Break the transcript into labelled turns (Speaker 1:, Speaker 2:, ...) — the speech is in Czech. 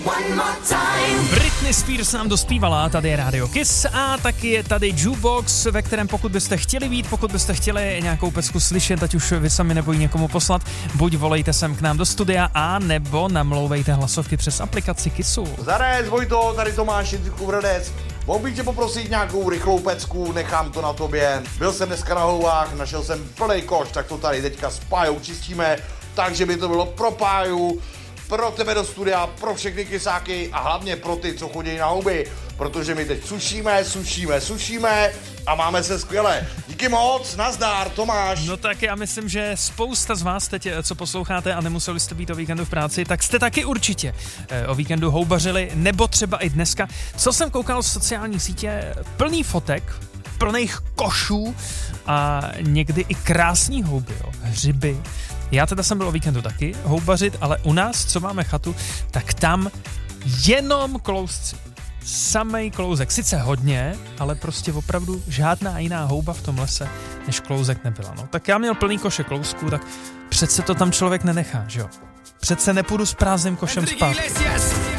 Speaker 1: Britney Spears nám dospívala, tady je Radio Kiss a taky je tady Jukebox, ve kterém pokud byste chtěli být, pokud byste chtěli nějakou pecku slyšet, ať už vy sami nebo ji někomu poslat, buď volejte sem k nám do studia a nebo namlouvejte hlasovky přes aplikaci Kissu.
Speaker 2: Zarec, Vojto, tady Tomáš Jindřichův Hradec. Mohl bych tě poprosit nějakou rychlou pecku, nechám to na tobě. Byl jsem dneska na houbách, našel jsem plný koš, tak to tady teďka s Pájou čistíme, takže by to bylo pro Páju, pro tebe do studia, pro všechny kysáky a hlavně pro ty, co chodí na houby, protože my teď sušíme a máme se skvěle. Díky moc, nazdar, Tomáš.
Speaker 1: No tak já myslím, že spousta z vás teď, co posloucháte a nemuseli jste být o víkendu v práci, tak jste taky určitě o víkendu houbařili, nebo třeba i dneska. Co jsem koukal z sociální sítě, plný fotek, plných košů a někdy i krásný houby, jo, hřiby. Já teda jsem byl o víkendu taky houbařit, ale u nás, co máme chatu, tak tam jenom klouzci. Samej klouzek. Sice hodně, ale prostě opravdu žádná jiná houba v tom lese než klouzek nebyla. No. Tak já měl plný koše klouzků, tak přece to tam člověk nenechá, že jo? Přece nepůjdu s prázdným košem spát.